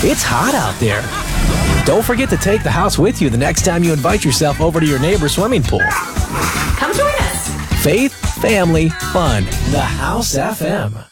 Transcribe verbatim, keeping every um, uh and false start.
It's hot out there. Don't forget to take the house with you the next time you invite yourself over to your neighbor's swimming pool. Come join us. Faith, family, fun. The House F M.